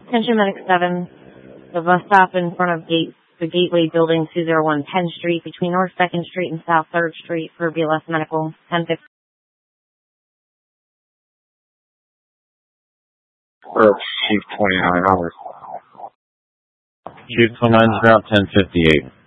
Attention Medic 7, the bus stop in front of the Gateway Building, 201 Penn Street, between North 2nd Street and South 3rd Street for BLS Medical, 1050. Chief 29 hours. Chief 29 is route 1058.